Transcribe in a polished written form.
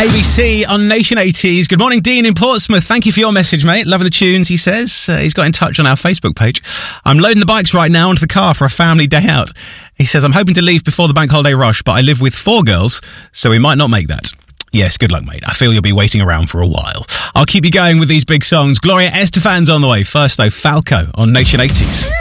ABC on Nation 80s. Good morning, Dean in Portsmouth. Thank you for your message, mate. Loving the tunes, he says. He's got in touch on our Facebook page. I'm loading the bikes right now onto the car for a family day out. He says, I'm hoping to leave before the bank holiday rush, but I live with 4 girls, so we might not make that. Yes, good luck, mate. I feel you'll be waiting around for a while. I'll keep you going with these big songs. Gloria Estefan's on the way. First, though, Falco on Nation 80s.